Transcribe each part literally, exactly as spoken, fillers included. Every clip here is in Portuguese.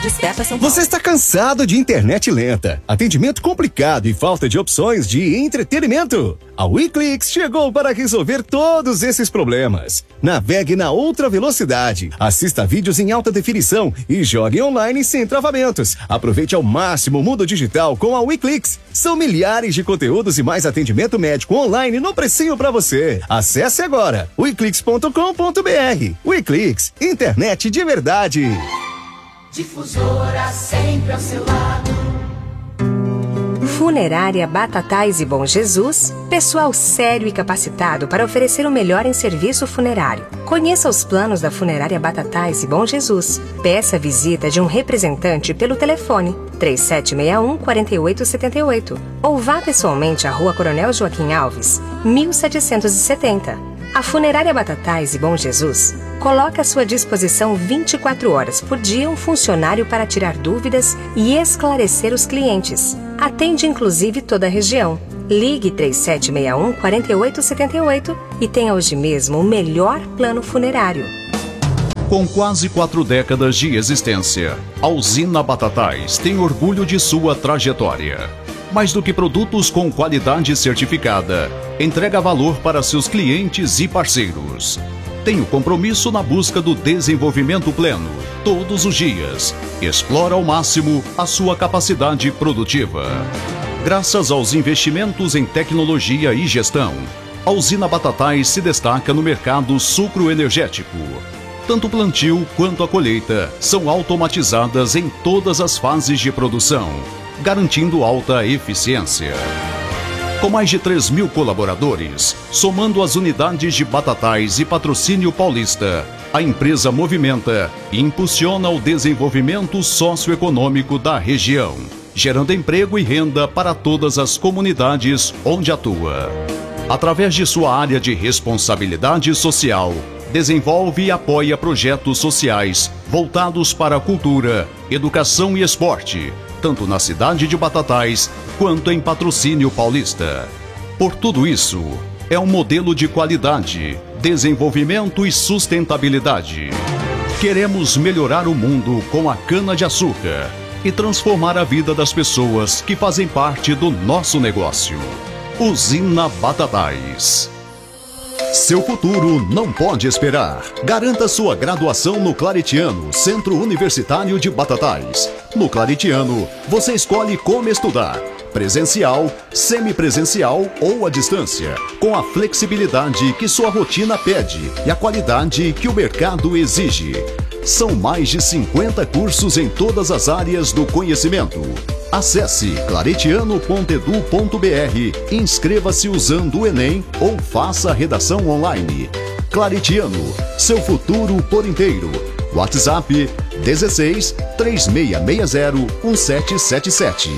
Estepa, São Paulo. Você está cansado de internet lenta, atendimento complicado e falta de opções de entretenimento? A WeClix chegou para resolver todos esses problemas. Navegue na outra velocidade, assista vídeos em alta definição e jogue online sem travamentos. Aproveite ao máximo o mundo digital com a WeClix. São milhares de conteúdos e mais atendimento médico online no precinho para você. Acesse agora weclix ponto com ponto br. WeClix, internet de verdade. Difusora sempre ao seu lado. Funerária Batatais e Bom Jesus, pessoal sério e capacitado para oferecer o melhor em serviço funerário. Conheça os planos da Funerária Batatais e Bom Jesus. Peça a visita de um representante pelo telefone três sete seis um, quatro oito sete oito ou vá pessoalmente à Rua Coronel Joaquim Alves, mil setecentos e setenta. A Funerária Batatais e Bom Jesus coloca à sua disposição vinte e quatro horas por dia um funcionário para tirar dúvidas e esclarecer os clientes. Atende inclusive toda a região. Ligue três sete seis um, quatro oito sete oito e tenha hoje mesmo o melhor plano funerário. Com quase quatro décadas de existência, a Usina Batatais tem orgulho de sua trajetória. Mais do que produtos com qualidade certificada, entrega valor para seus clientes e parceiros. Tem o compromisso na busca do desenvolvimento pleno, todos os dias. Explora ao máximo a sua capacidade produtiva. Graças aos investimentos em tecnologia e gestão, a Usina Batatais se destaca no mercado sucroenergético. Tanto o plantio quanto a colheita são automatizadas em todas as fases de produção, garantindo alta eficiência. Com mais de três mil colaboradores, somando as unidades de Batatais e Patrocínio Paulista, a empresa movimenta e impulsiona o desenvolvimento socioeconômico da região, gerando emprego e renda para todas as comunidades onde atua. Através de sua área de responsabilidade social, desenvolve e apoia projetos sociais voltados para a cultura, educação e esporte, tanto na cidade de Batatais quanto em Patrocínio Paulista. Por tudo isso, é um modelo de qualidade, desenvolvimento e sustentabilidade. Queremos melhorar o mundo com a cana-de-açúcar e transformar a vida das pessoas que fazem parte do nosso negócio. Usina Batatais. Seu futuro não pode esperar. Garanta sua graduação no Claretiano, Centro Universitário de Batatais. No Claretiano, você escolhe como estudar: presencial, semipresencial ou à distância, com a flexibilidade que sua rotina pede e a qualidade que o mercado exige. São mais de cinquenta cursos em todas as áreas do conhecimento. Acesse claretiano ponto edu ponto br, inscreva-se usando o Enem ou faça a redação online. Claretiano, seu futuro por inteiro. WhatsApp dezesseis, três seis seis zero, um sete sete sete.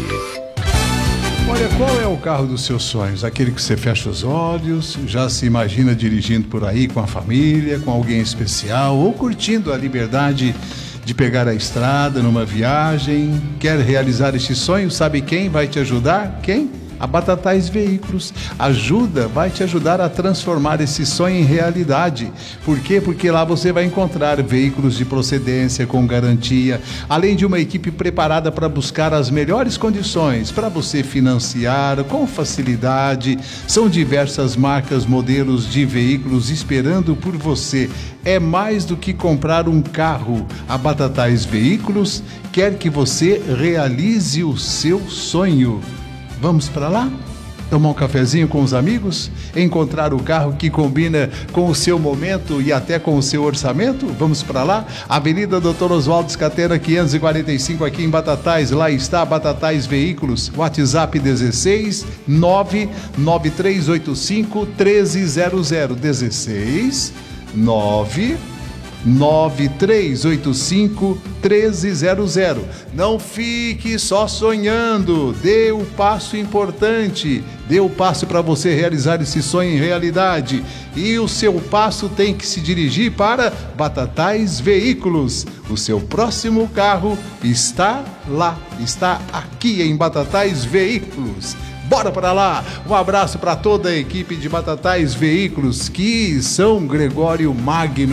Olha, qual é o carro dos seus sonhos? Aquele que você fecha os olhos, já se imagina dirigindo por aí com a família, com alguém especial, ou curtindo a liberdade de pegar a estrada numa viagem? Quer realizar este sonho? Sabe quem vai te ajudar? Quem? A Batatais Veículos ajuda, vai te ajudar a transformar esse sonho em realidade. Por quê? Porque lá você vai encontrar veículos de procedência com garantia, além de uma equipe preparada para buscar as melhores condições para você financiar com facilidade. São diversas marcas, modelos de veículos esperando por você. É mais do que comprar um carro. A Batatais Veículos quer que você realize o seu sonho. Vamos para lá? Tomar um cafezinho com os amigos? Encontrar o carro que combina com o seu momento e até com o seu orçamento? Vamos para lá? Avenida doutor Oswaldo Scatena, quinhentos e quarenta e cinco, aqui em Batatais. Lá está Batatais Veículos. WhatsApp dezesseis, nove nove três oito cinco, um três zero zero. dezesseis, nove nove três oito cinco, um três zero zero. Não fique só sonhando, dê o passo importante, dê o passo para você realizar esse sonho em realidade. E o seu passo tem que se dirigir para Batatais Veículos. O seu próximo carro está lá, está aqui em Batatais Veículos. Bora para lá! Um abraço para toda a equipe de Batatais Veículos, que São Gregório Magno,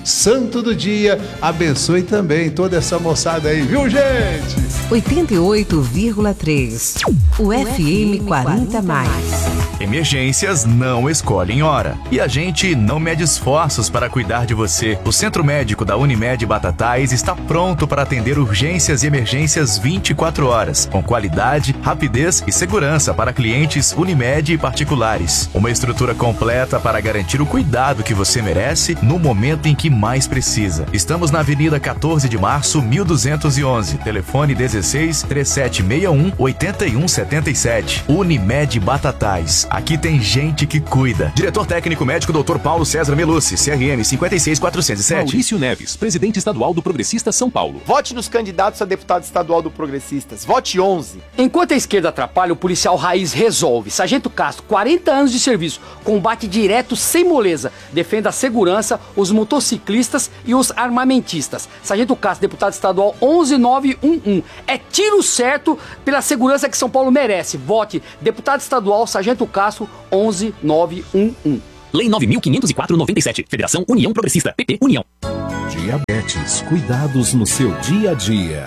santo do dia. Abençoe também toda essa moçada aí, viu, gente? oitenta e oito vírgula três. O F M quarenta mais. Emergências não escolhem hora. E a gente não mede esforços para cuidar de você. O Centro Médico da Unimed Batatais está pronto para atender urgências e emergências vinte e quatro horas, com qualidade, rapidez e segurança para clientes Unimed e particulares. Uma estrutura completa para garantir o cuidado que você merece no momento em que mais precisa. Estamos na Avenida quatorze de março, mil duzentos e onze. Telefone dezesseis, trinta e sete sessenta e um, oitenta e um setenta e sete. Unimed Batatais. Aqui tem gente que cuida. Diretor técnico médico doutor Paulo César Melucci, C R M cinquenta e seis quatrocentos e sete. Maurício Neves, presidente estadual do Progressistas São Paulo. Vote nos candidatos a deputado estadual do Progressistas. Vote onze. Enquanto a esquerda atrapalha, o policial raiz resolve. Sargento Castro, quarenta anos de serviço, combate direto sem moleza. Defenda a segurança, os motociclistas e os armamentistas. Sargento Castro, deputado estadual onze mil novecentos e onze. É tiro certo pela segurança que São Paulo merece. Vote deputado estadual Sargento Castro onze mil novecentos e onze. Lei nove mil quinhentos e quatro noventa e sete. Federação União Progressista. P P União. Diabetes. Cuidados no seu dia a dia.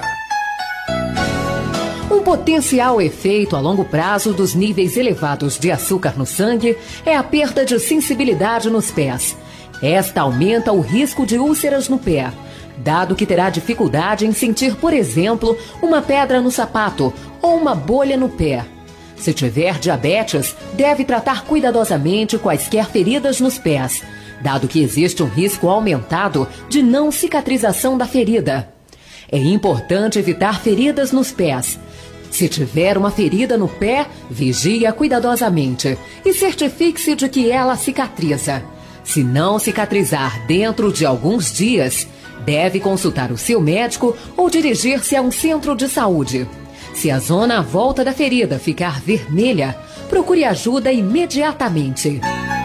Um potencial efeito a longo prazo dos níveis elevados de açúcar no sangue é a perda de sensibilidade nos pés. Esta aumenta o risco de úlceras no pé, dado que terá dificuldade em sentir, por exemplo, uma pedra no sapato ou uma bolha no pé. Se tiver diabetes, deve tratar cuidadosamente quaisquer feridas nos pés, dado que existe um risco aumentado de não cicatrização da ferida. É importante evitar feridas nos pés. Se tiver uma ferida no pé, vigie cuidadosamente e certifique-se de que ela cicatriza. Se não cicatrizar dentro de alguns dias, deve consultar o seu médico ou dirigir-se a um centro de saúde. Se a zona à volta da ferida ficar vermelha, procure ajuda imediatamente.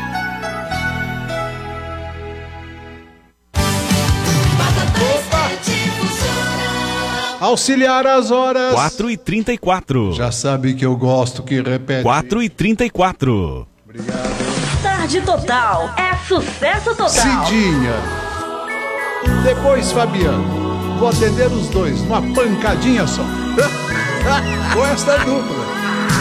Auxiliar às horas. quatro e trinta e quatro. Já sabe que eu gosto que repete. quatro e trinta e quatro. Obrigado. Tarde Total. É sucesso total. Cidinha. Depois Fabiano. Vou atender os dois numa pancadinha só. Com esta dupla.